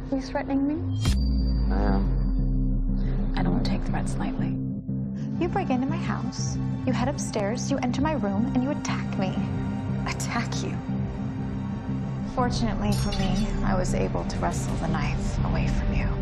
You threatening me? I don't take threats lightly. You break into my house, you head upstairs, you enter my room, and you attack me. Attack you? Fortunately for me, I was able to wrestle the knife away from you.